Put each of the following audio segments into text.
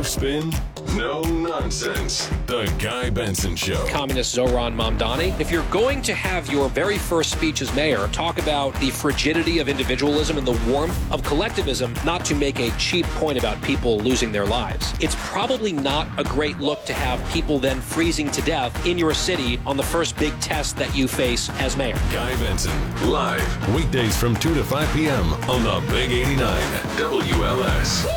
No spin, no nonsense. The Guy Benson Show. Communist Zohran Mamdani. If you're going to have your very first speech as mayor talk about the frigidity of individualism and the warmth of collectivism, not to make a cheap point about people losing their lives, it's probably not a great look to have people then freezing to death in your city on the first big test that you face as mayor. Guy Benson, live, weekdays from 2 to 5 p.m. on the Big 89 WLS.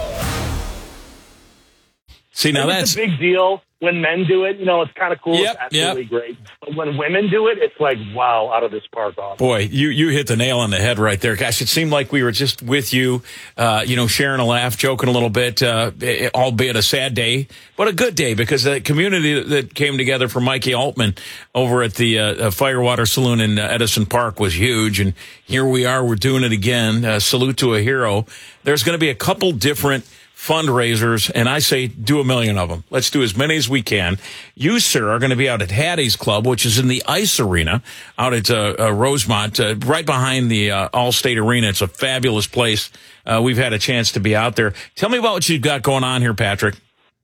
See, now it's a big deal when men do it. You know, it's kind of cool. Yep, it's absolutely great. But when women do it, it's like, wow, out of this park. Awesome. Boy, you hit the nail on the head right there. Gosh, it seemed like we were just with you, sharing a laugh, joking a little bit, albeit a sad day, but a good day because the community that came together for Mikey Altman over at the Firewater Saloon in Edison Park was huge. And here we are. We're doing it again. Salute to a hero. There's going to be a couple different fundraisers, and I say do 1 million of them. Let's do as many as we can. You, sir, are going to be out at Hattie's Club, which is in the Ice Arena out at Rosemont, right behind the Allstate Arena. It's a fabulous place. We've had a chance to be out there. Tell me about what you've got going on here, Patrick.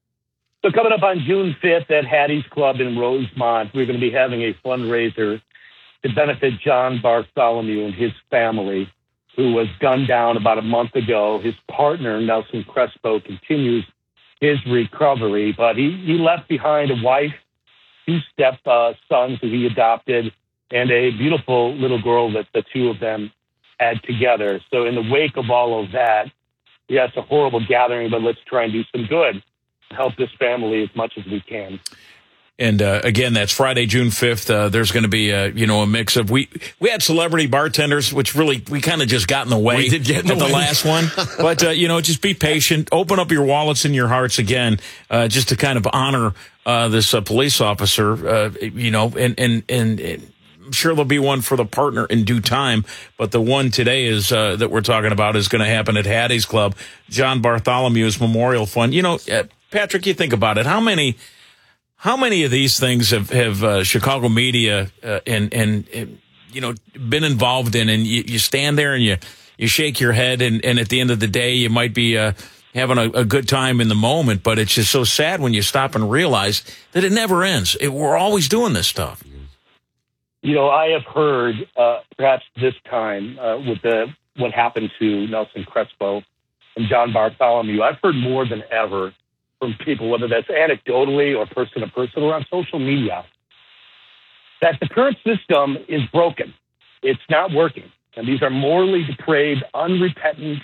So coming up on June 5th at Hattie's Club in Rosemont, we're going to be having a fundraiser to benefit John Bartholomew and his family, who was gunned down about a month ago. His partner, Nelson Crespo, continues his recovery, but he left behind a wife, 2 step-sons who he adopted, and a beautiful little girl that the two of them had together. So in the wake of all of that, yes, a horrible gathering, but let's try and do some good, help this family as much as we can. And again, that's Friday, June 5th. There's going to be a mix of we had celebrity bartenders, which really we kind of just got in the way. We did get in the way. Last one, but just be patient. Open up your wallets and your hearts again, just to kind of honor this police officer. And I'm sure there'll be one for the partner in due time. But the one today is that we're talking about is going to happen at Hattie's Club, John Bartholomew's Memorial Fund. Patrick, you think about it. How many of these things have Chicago media and been involved in? And you stand there and you shake your head, and at the end of the day, you might be having a good time in the moment, but it's just so sad when you stop and realize that it never ends. We're always doing this stuff. I have heard, perhaps this time, with what happened to Nelson Crespo and John Bartholomew, I've heard more than ever from people, whether that's anecdotally or person to person or on social media, that the current system is broken. It's not working. And these are morally depraved, unrepentant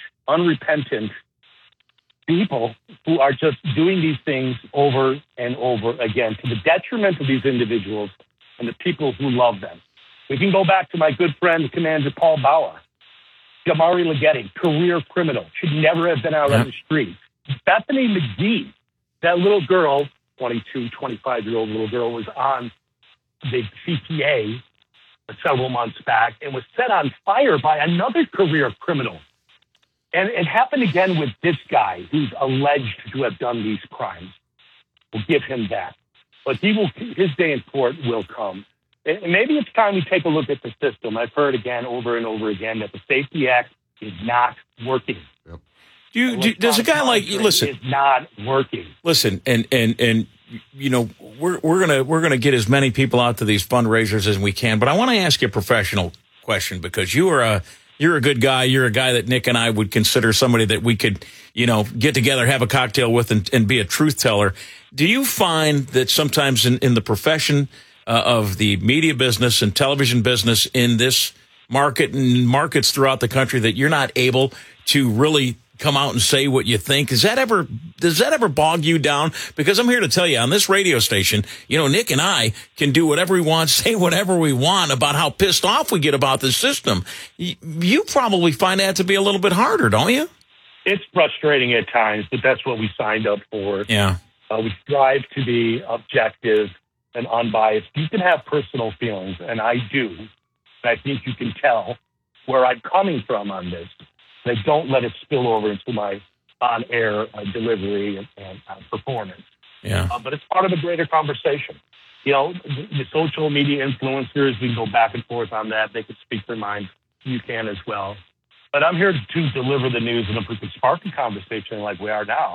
people who are just doing these things over and over again to the detriment of these individuals and the people who love them. We can go back to my good friend, Commander Paul Bauer. Jamari Leggetti, career criminal, should never have been out on the street. Bethany McGee, that little girl, 22, 25-year-old little girl, was on the CTA several months back and was set on fire by another career criminal. And it happened again with this guy who's alleged to have done these crimes. We'll give him that. But his day in court will come. And maybe it's time we take a look at the system. I've heard again, over and over again, that the Safety Act is not working. Yep. Does a guy like listen? It's not working. Listen, and we're gonna get as many people out to these fundraisers as we can. But I want to ask you a professional question because you're a good guy. You're a guy that Nick and I would consider somebody that we could get together, have a cocktail with, and be a truth teller. Do you find that sometimes in the profession of the media business and television business in this market and markets throughout the country that you're not able to really come out and say what you think? Does that ever bog you down? Because I'm here to tell you, on this radio station, Nick and I can do whatever we want, say whatever we want about how pissed off we get about the system. You probably find that to be a little bit harder, don't you? It's frustrating at times, but that's what we signed up for. Yeah. We strive to be objective and unbiased. You can have personal feelings, and I do. And I think you can tell where I'm coming from on this. They don't let it spill over into my on-air delivery and performance. Yeah. But it's part of a greater conversation. The social media influencers, we can go back and forth on that. They can speak their minds. You can as well. But I'm here to deliver the news, and if we can spark a conversation like we are now,